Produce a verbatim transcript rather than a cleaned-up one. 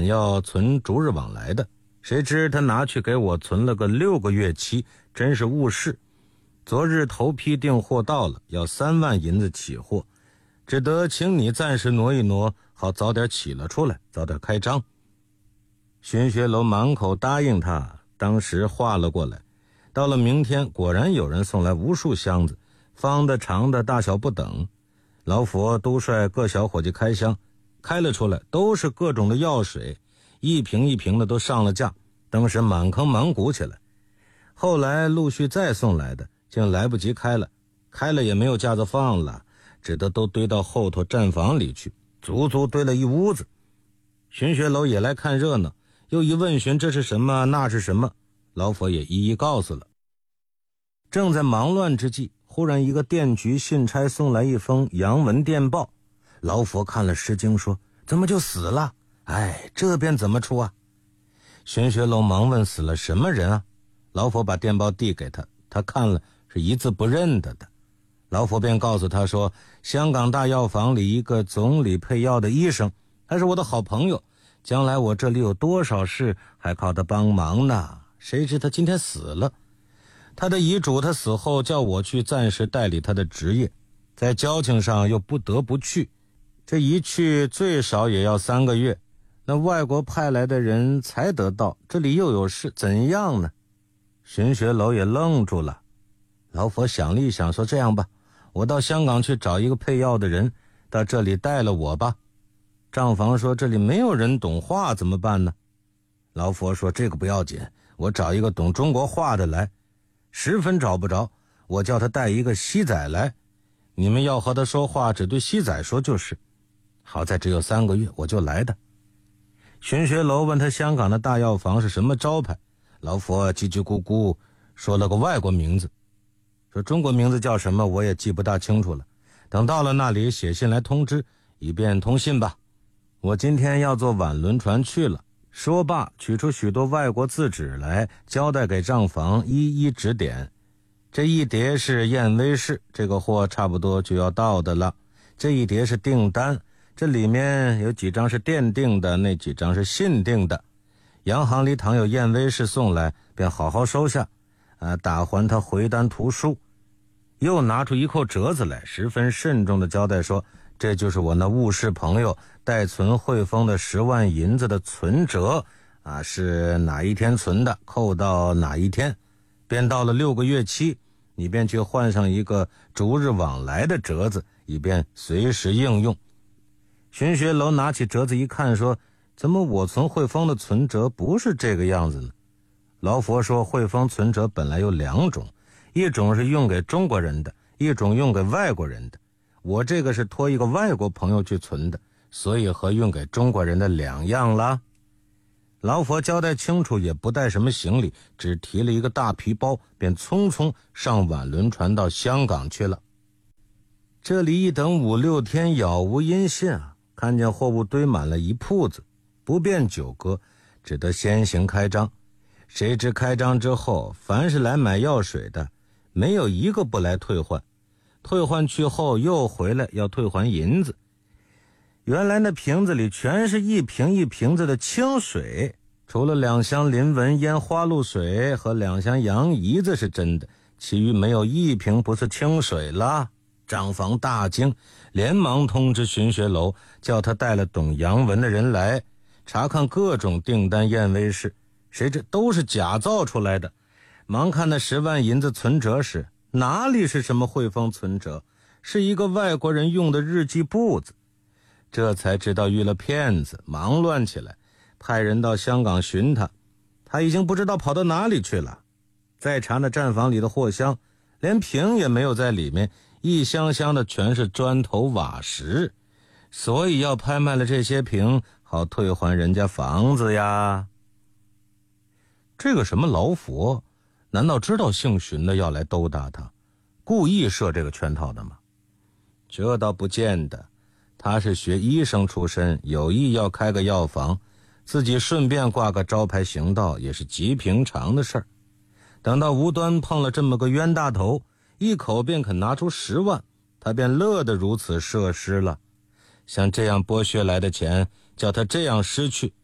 要存逐日往来的，谁知他拿去给我存了个六个月期，真是误事。昨日头批订货到了，要三万银子起货，只得请你暂时挪一挪，好早点起了出来，早点开张。荀学楼满口答应他，当时画了过来。到了明天，果然有人送来无数箱子，方的长的大小不等。老佛都率各小伙计开箱，开了出来，都是各种的药水，一瓶一瓶的都上了架，当时满坑满谷起来。后来陆续再送来的竟来不及开了，开了也没有架子放了，只得都堆到后头站房里去，足足堆了一屋子。荀学楼也来看热闹，又一问询这是什么那是什么，老佛也一一告诉了。正在忙乱之际，忽然一个电局信差送来一封洋文电报，老佛看了失惊，说怎么就死了？哎，这边怎么出啊？荀学楼忙问死了什么人啊？老佛把电报递给他，他看了是一字不认得的。老佛便告诉他说，香港大药房里一个总理配药的医生，他是我的好朋友，将来我这里有多少事还靠他帮忙呢，谁知他今天死了。他的遗嘱他死后叫我去暂时代理他的职业，在交情上又不得不去，这一去最少也要三个月，那外国派来的人才得到，这里又有事，怎样呢？荀学楼也愣住了。老佛想了一想，说这样吧，我到香港去找一个配药的人，到这里带了我吧。账房说这里没有人懂话怎么办呢？老佛说这个不要紧，我找一个懂中国话的来。十分找不着，我叫他带一个西仔来，你们要和他说话只对西仔说就是。好在只有三个月，我就来的。荀学楼问他香港的大药房是什么招牌，老佛叽叽咕咕说了个外国名字，说中国名字叫什么我也记不大清楚了，等到了那里写信来通知，以便通信吧。我今天要坐晚轮船去了。说罢取出许多外国字纸来，交代给账房一一指点。这一叠是燕威士，这个货差不多就要到的了。这一叠是订单，这里面有几张是电订的，那几张是信订的。洋行里倘有燕威士送来，便好好收下，啊，打还他回单图书。又拿出一扣折子来，十分慎重地交代说，这就是我那务事朋友代存汇丰的十万银子的存折啊，是哪一天存的，扣到哪一天，便到了六个月期，你便去换上一个逐日往来的折子，以便随时应用。荀学楼拿起折子一看，说怎么我存汇丰的存折不是这个样子呢？老佛说汇丰存折本来有两种，一种是用给中国人的，一种用给外国人的，我这个是托一个外国朋友去存的，所以和用给中国人的两样啦。老佛交代清楚，也不带什么行李，只提了一个大皮包，便匆匆上晚轮船到香港去了。这里一等五六天杳无音信啊，看见货物堆满了一铺子，不便久搁，只得先行开张。谁知开张之后，凡是来买药水的，没有一个不来退换，退换去后又回来要退还银子。原来那瓶子里全是一瓶一瓶子的清水，除了两箱林文烟花露水和两箱洋胰子是真的，其余没有一瓶不是清水了。账房大惊，连忙通知荀学楼，叫他带了懂洋文的人来查看各种订单验威士，谁知都是假造出来的。忙看那十万银子存折时，哪里是什么汇丰存折，是一个外国人用的日记簿子。这才知道遇了骗子，忙乱起来，派人到香港寻他，他已经不知道跑到哪里去了。再查那站房里的货箱，连瓶也没有在里面，一箱箱的全是砖头瓦石，所以要拍卖了这些瓶，好退还人家房子呀。这个什么老佛，难道知道姓荀的要来兜搭他，故意设这个圈套的吗？这倒不见得，他是学医生出身，有意要开个药房，自己顺便挂个招牌行道，也是极平常的事儿。等到无端碰了这么个冤大头，一口便肯拿出十万，他便乐得如此设施了。像这样剥削来的钱，叫他这样失去，